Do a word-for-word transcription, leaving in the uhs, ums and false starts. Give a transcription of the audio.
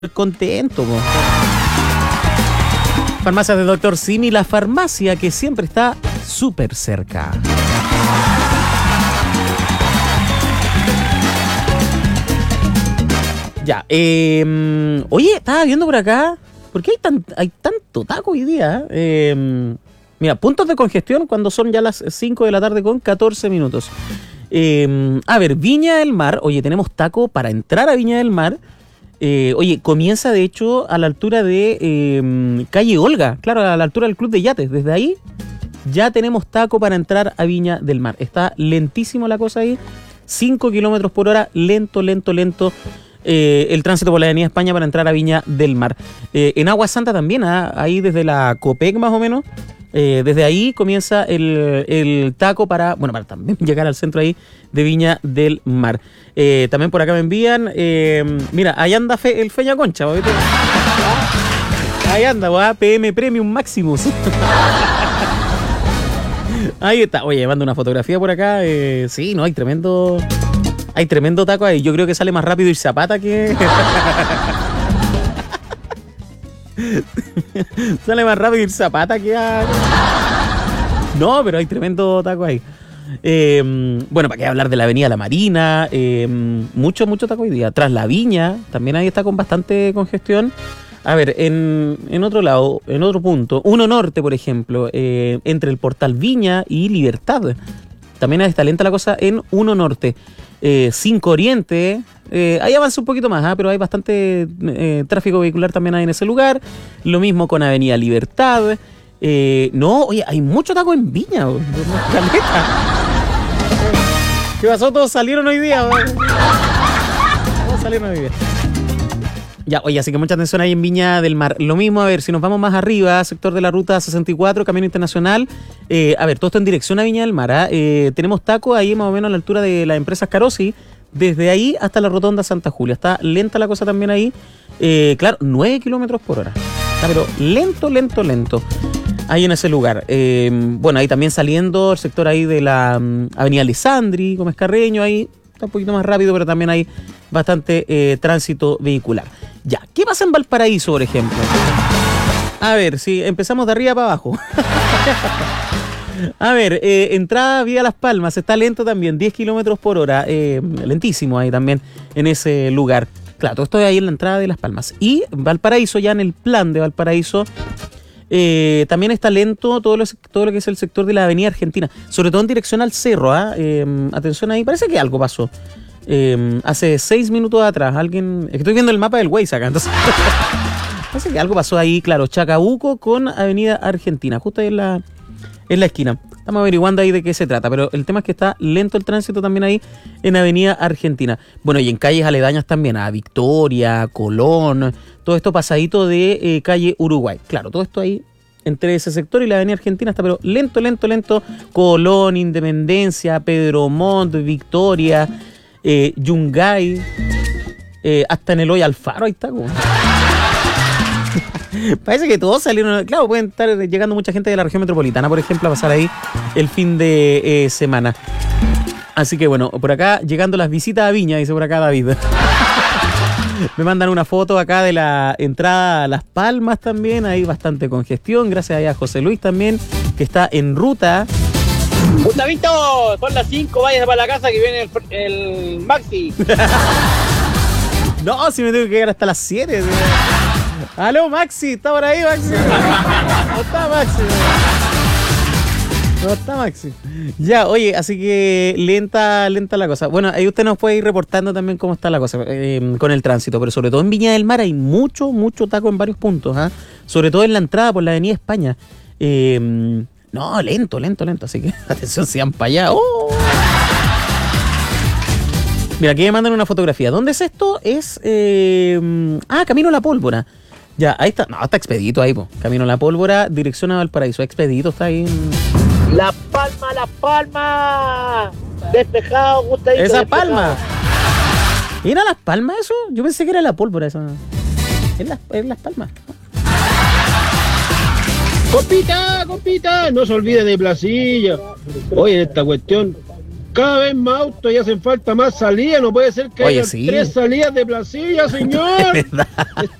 contento, po. Farmacias de Doctor Simi, la farmacia que siempre está súper cerca. Ya, eh, oye, estaba viendo por acá, ¿por qué hay, tan, hay tanto taco hoy día? Eh, mira, puntos de congestión cuando son ya las cinco de la tarde con catorce minutos. Eh, a ver, Viña del Mar, oye, tenemos taco para entrar a Viña del Mar. Eh, oye, comienza de hecho a la altura de eh, calle Olga, claro, a la altura del Club de Yates. Desde ahí ya tenemos taco para entrar a Viña del Mar. Está lentísimo la cosa ahí, cinco kilómetros por hora, lento, lento, lento. Eh, el tránsito por la Avenida España para entrar a Viña del Mar. Eh, en Agua Santa también, ¿eh? Ahí desde la Copec más o menos. Eh, desde ahí comienza el, el taco para, bueno, para también llegar al centro ahí de Viña del Mar. Eh, también por acá me envían, eh, mira, ahí anda Fe, el Feña Concha, ¿viste? Ahí anda, ¿va? P M Premium Maximus. Ahí está, oye, mando una fotografía por acá, eh, sí, no, hay tremendo, hay tremendo taco ahí, yo creo que sale más rápido ir Zapata que... Sale más rápido ir Zapata que a... No, pero hay tremendo taco ahí. Eh, bueno, para qué hablar de la Avenida La Marina. Eh, mucho, mucho taco hoy día. Tras la Viña, también ahí está con bastante congestión. A ver, en, en otro lado, en otro punto, Uno Norte, por ejemplo, eh, entre el Portal Viña y Libertad. También está lenta la cosa en Uno Norte. Eh, cinco Oriente, eh, ahí avanza un poquito más, ¿eh? Pero hay bastante eh, tráfico vehicular también ahí en ese lugar. Lo mismo con Avenida Libertad. Eh, no, oye, hay mucho taco en Viña. ¿Qué pasó? Todos salieron hoy día. ¿Ve? Todos salieron hoy día. Ya, oye, así que mucha atención ahí en Viña del Mar. Lo mismo, a ver, si nos vamos más arriba, sector de la ruta sesenta y cuatro, Camino Internacional. Eh, a ver, todo esto en dirección a Viña del Mar. ¿eh? Eh, tenemos taco ahí más o menos a la altura de las empresas Carosi. Desde ahí hasta la rotonda Santa Julia. Está lenta la cosa también ahí. Eh, claro, nueve kilómetros por hora. Está pero lento, lento, lento. Ahí en ese lugar. Eh, bueno, ahí también saliendo el sector ahí de la um, Avenida Lisandri, Gómez Carreño, ahí está un poquito más rápido, pero también hay bastante eh, tránsito vehicular. Ya, ¿qué pasa en Valparaíso, por ejemplo? A ver, si empezamos de arriba para abajo. A ver, eh, entrada vía Las Palmas, está lento también, diez kilómetros por hora, eh, lentísimo ahí también en ese lugar. Claro, estoy ahí en la entrada de Las Palmas. Y Valparaíso, ya en el plan de Valparaíso, eh, también está lento todo lo, todo lo que es el sector de la Avenida Argentina, sobre todo en dirección al cerro. ¿eh? Eh, atención ahí, parece que algo pasó. Eh, hace seis minutos atrás, alguien... Estoy viendo el mapa del Waze acá, entonces... parece que algo pasó ahí, claro, Chacabuco con Avenida Argentina, justo ahí en la, en la esquina. Estamos averiguando ahí de qué se trata, pero el tema es que está lento el tránsito también ahí en Avenida Argentina. Bueno, y en calles aledañas también, a Victoria, Colón, todo esto pasadito de eh, calle Uruguay. Claro, todo esto ahí entre ese sector y la Avenida Argentina está pero lento, lento, lento. Colón, Independencia, Pedro Montt, Victoria, eh, Yungay, eh, hasta en Eloy Alfaro, ahí está como... Parece que todos salieron. Claro, pueden estar llegando mucha gente de la región metropolitana, por ejemplo, a pasar ahí el fin de eh, semana. Así que bueno, por acá llegando las visitas a Viña, dice por acá David. Me mandan una foto acá de la entrada a Las Palmas también. Hay bastante congestión. Gracias a José Luis también, que está en ruta. Gustavito, son las cinco, vayas para la casa que viene el, el Maxi. No, si me tengo que llegar hasta las siete. Aló, Maxi, ¿está por ahí, Maxi? No está Maxi. No está Maxi. Ya, oye, así que lenta, lenta la cosa. Bueno, ahí usted nos puede ir reportando también cómo está la cosa eh, con el tránsito, pero sobre todo en Viña del Mar hay mucho, mucho taco en varios puntos, ¿eh? Sobre todo en la entrada por la Avenida España. Eh, no, lento, lento, lento, así que atención, si van para allá. ¡Oh! Mira, aquí me mandan una fotografía. ¿Dónde es esto? Es, eh, ah, Camino a la Pólvora. Ya, ahí está. No, está expedito ahí, po. Camino a la Pólvora, dirección a Valparaíso. Expedito, está ahí. En... La Palma, La Palma. Despejado, Gustavito. Esa despejado. Palma. ¿Era Las Palmas eso? Yo pensé que era la Pólvora esa. Es Las, es Las Palmas. Compita, compita, no se olvide de Placilla. Oye, esta cuestión Cada vez más autos y hacen falta más salidas. No puede ser que Oye, haya sí. tres salidas de Placilla, señor.